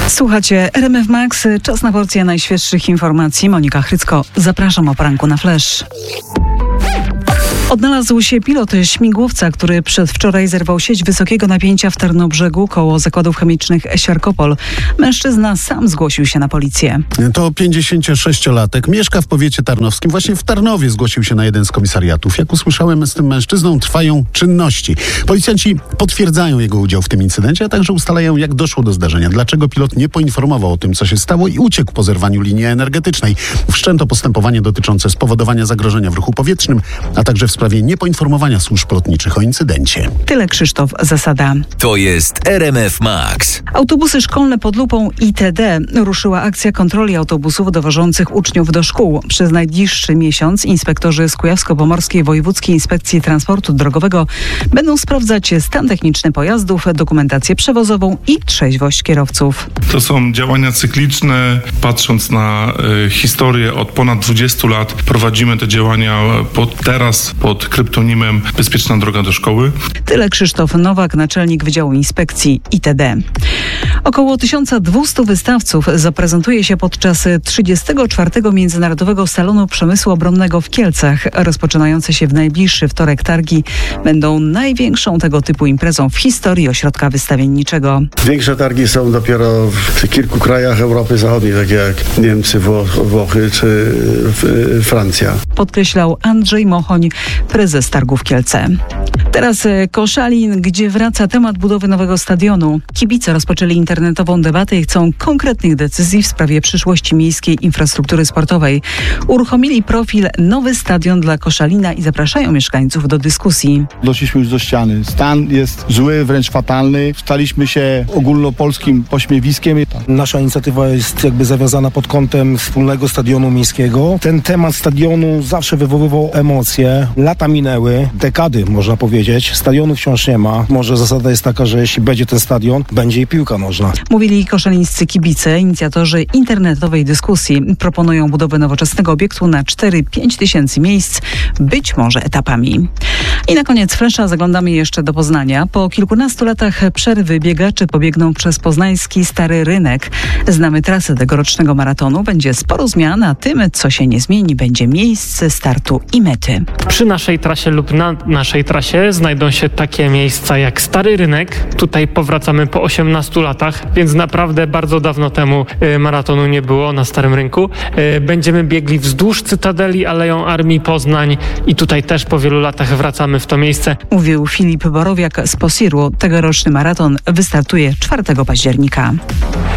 Słuchacie RMF Max, czas na porcję najświeższych informacji. Monika Chrycko, zapraszam o poranku na Flash. Odnalazł się pilot śmigłowca, który przedwczoraj zerwał sieć wysokiego napięcia w Tarnobrzegu koło zakładów chemicznych Siarkopol. Mężczyzna sam zgłosił się na policję. To 56-latek, mieszka w powiecie tarnowskim. Właśnie w Tarnowie zgłosił się na jeden z komisariatów. Jak usłyszałem, z tym mężczyzną trwają czynności. Policjanci potwierdzają jego udział w tym incydencie, a także ustalają, jak doszło do zdarzenia. Dlaczego pilot nie poinformował o tym, co się stało i uciekł po zerwaniu linii energetycznej. Wszczęto postępowanie dotyczące spowodowania zagrożenia w ruchu powietrznym, a także w sprawie niepoinformowania służb lotniczych o incydencie. Tyle Krzysztof Zasada. To jest RMF Max. Autobusy szkolne pod lupą ITD. Ruszyła akcja kontroli autobusów dowożących uczniów do szkół. Przez najbliższy miesiąc inspektorzy z Kujawsko-Pomorskiej Wojewódzkiej Inspekcji Transportu Drogowego będą sprawdzać stan techniczny pojazdów, dokumentację przewozową i trzeźwość kierowców. To są działania cykliczne. Patrząc na historię od ponad 20 lat, prowadzimy te działania pod kryptonimem Bezpieczna droga do szkoły. Tyle Krzysztof Nowak, naczelnik Wydziału Inspekcji ITD. Około 1200 wystawców zaprezentuje się podczas 34. Międzynarodowego Salonu Przemysłu Obronnego w Kielcach. Rozpoczynające się w najbliższy wtorek targi będą największą tego typu imprezą w historii ośrodka wystawienniczego. Większe targi są dopiero w kilku krajach Europy Zachodniej, takie jak Niemcy, Włochy czy Francja. Podkreślał Andrzej Mochoń, prezes targów Kielce. Teraz Koszalin, gdzie wraca temat budowy nowego stadionu. Kibice rozpoczęli internetową debatę i chcą konkretnych decyzji w sprawie przyszłości miejskiej infrastruktury sportowej. Uruchomili profil Nowy Stadion dla Koszalina i zapraszają mieszkańców do dyskusji. Doszliśmy już do ściany. Stan jest zły, wręcz fatalny. Staliśmy się ogólnopolskim pośmiewiskiem. Nasza inicjatywa jest jakby zawiązana pod kątem wspólnego stadionu miejskiego. Ten temat stadionu zawsze wywoływał emocje. Lata minęły, dekady można powiedzieć. Stadionu wciąż nie ma. Może zasada jest taka, że jeśli będzie ten stadion, będzie i piłka nożna. Mówili koszalińscy kibice, inicjatorzy internetowej dyskusji. Proponują budowę nowoczesnego obiektu na 4-5 tysięcy miejsc, być może etapami. I na koniec Flesza zaglądamy jeszcze do Poznania. Po kilkunastu latach przerwy biegacze pobiegną przez poznański Stary Rynek. Znamy trasę tegorocznego maratonu. Będzie sporo zmian, a tym, co się nie zmieni, będzie miejsce startu i mety. Przy naszej trasie lub na naszej trasie znajdą się takie miejsca jak Stary Rynek. Tutaj powracamy po 18 latach, więc naprawdę bardzo dawno temu maratonu nie było na Starym Rynku. Będziemy biegli wzdłuż Cytadeli, Aleją Armii Poznań i tutaj też po wielu latach wracamy w to miejsce. Mówił Filip Borowiak z Posiru. Tegoroczny maraton wystartuje 4 października.